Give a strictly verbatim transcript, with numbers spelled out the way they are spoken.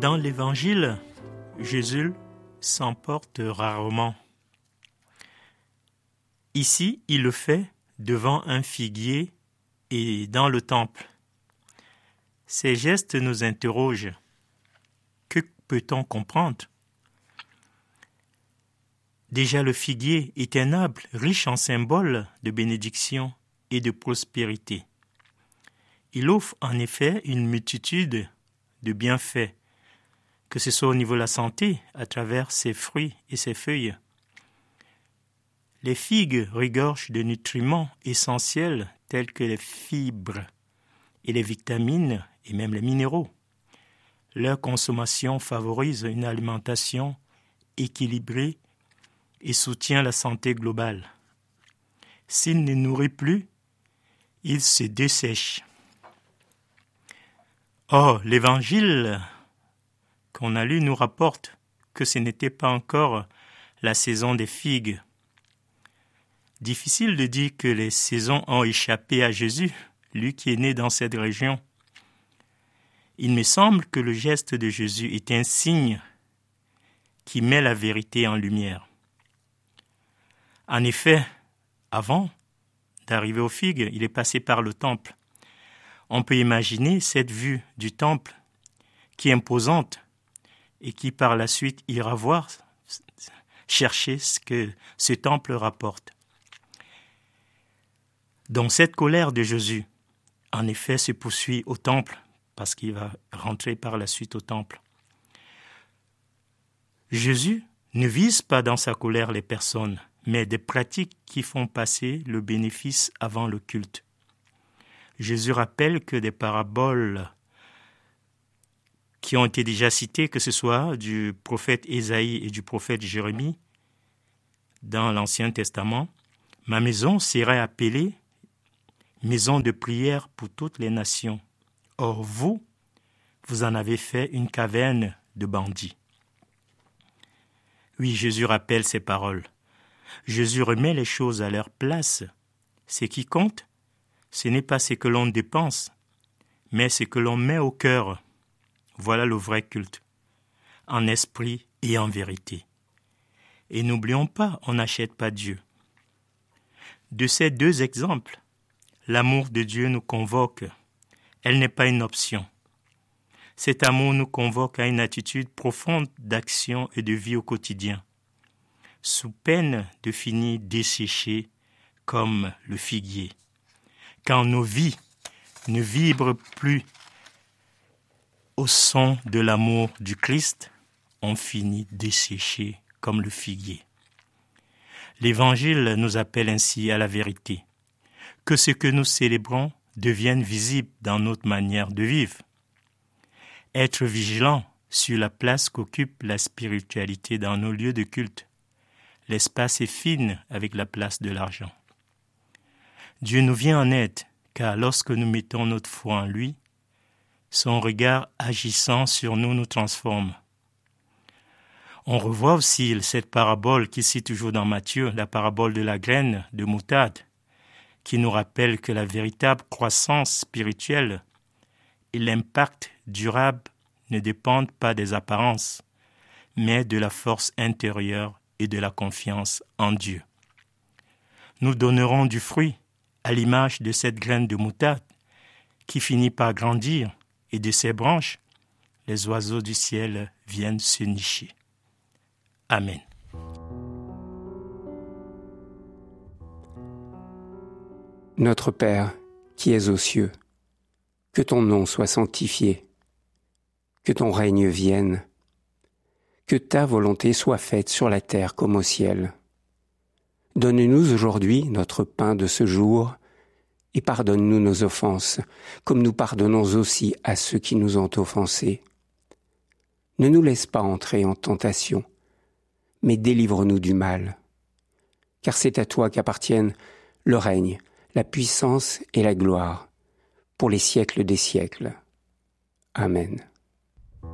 Dans l'Évangile, Jésus s'emporte rarement. Ici, il le fait devant un figuier et dans le temple. Ces gestes nous interrogent. Que peut-on comprendre? Déjà, le figuier est un arbre riche en symboles de bénédiction et de prospérité. Il offre en effet une multitude de bienfaits, que ce soit au niveau de la santé, à travers ses fruits et ses feuilles. Les figues regorgent de nutriments essentiels tels que les fibres et les vitamines et même les minéraux. Leur consommation favorise une alimentation équilibrée et soutient la santé globale. S'il ne nourrit plus, il se dessèche. Or, l'Évangile qu'on a lu nous rapporte que ce n'était pas encore la saison des figues. Difficile de dire que les saisons ont échappé à Jésus, lui qui est né dans cette région. Il me semble que le geste de Jésus est un signe qui met la vérité en lumière. En effet, avant d'arriver aux figues, il est passé par le temple. On peut imaginer cette vue du temple qui est imposante et qui par la suite ira voir, chercher ce que ce temple rapporte. Donc cette colère de Jésus, en effet, se poursuit au temple parce qu'il va rentrer par la suite au temple. Jésus ne vise pas dans sa colère les personnes, mais des pratiques qui font passer le bénéfice avant le culte. Jésus rappelle que des paraboles qui ont été déjà citées, que ce soit du prophète Ésaïe et du prophète Jérémie, dans l'Ancien Testament, « Ma maison serait appelée maison de prière pour toutes les nations. Or vous, vous en avez fait une caverne de bandits. » Oui, Jésus rappelle ces paroles. Jésus remet les choses à leur place. Ce qui compte, ce n'est pas ce que l'on dépense, mais ce que l'on met au cœur. Voilà le vrai culte, en esprit et en vérité. Et n'oublions pas, on n'achète pas Dieu. De ces deux exemples, l'amour de Dieu nous convoque. Elle n'est pas une option. Cet amour nous convoque à une attitude profonde d'action et de vie au quotidien, sous peine de finir desséchés comme le figuier. Quand nos vies ne vibrent plus au son de l'amour du Christ, on finit desséchés comme le figuier. L'Évangile nous appelle ainsi à la vérité, que ce que nous célébrons devienne visible dans notre manière de vivre. Être vigilant sur la place qu'occupe la spiritualité dans nos lieux de culte. L'espace est fine avec la place de l'argent. Dieu nous vient en aide, car lorsque nous mettons notre foi en lui, son regard agissant sur nous nous transforme. On revoit aussi cette parabole qui cite toujours dans Matthieu, la parabole de la graine de moutarde, qui nous rappelle que la véritable croissance spirituelle et l'impact durable ne dépendent pas des apparences, mais de la force intérieure et de la confiance en Dieu. Nous donnerons du fruit à l'image de cette graine de moutarde qui finit par grandir, et de ses branches, les oiseaux du ciel viennent se nicher. Amen. Notre Père, qui es aux cieux, que ton nom soit sanctifié, que ton règne vienne, que ta volonté soit faite sur la terre comme au ciel. Donne-nous aujourd'hui notre pain de ce jour, et pardonne-nous nos offenses, comme nous pardonnons aussi à ceux qui nous ont offensés. Ne nous laisse pas entrer en tentation, mais délivre-nous du mal. Car c'est à toi qu'appartiennent le règne, la puissance et la gloire, pour les siècles des siècles. Amen.